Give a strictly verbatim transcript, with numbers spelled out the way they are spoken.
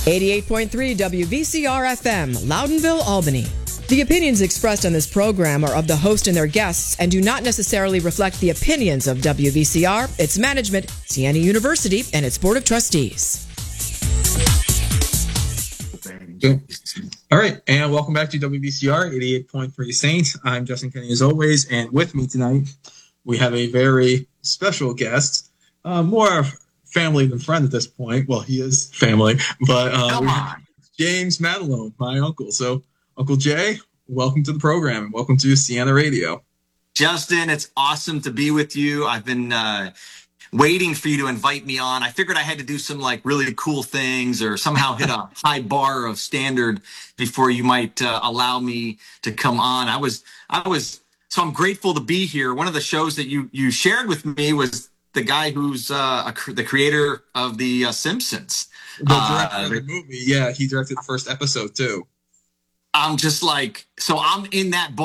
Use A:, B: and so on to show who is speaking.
A: eighty-eight point three W V C R F M, Loudonville, Albany. The opinions expressed on this program are of the host and their guests and do not necessarily reflect the opinions of W V C R, its management, Siena University, and its Board of Trustees.
B: Good. All right, and welcome back to W V C R eighty-eight point three Saint. I'm Justin Kenny as always, and with me tonight we have a very special guest, uh, more family than friend at this point. Well, he is family, but uh, we have James Matalone, my uncle. So, Uncle Jay, welcome to the program and welcome to Siena Radio.
C: Justin, it's awesome to be with you. I've been uh, waiting for you to invite me on. I figured I had to do some like really cool things or somehow hit a high bar of standard before you might uh, allow me to come on. I was, I was, so I'm grateful to be here. One of the shows that you you shared with me was the guy who's uh, a, the creator of the uh, Simpsons.
B: The director
C: uh,
B: of the movie, yeah, he directed the first episode too.
C: I'm just like, so I'm in that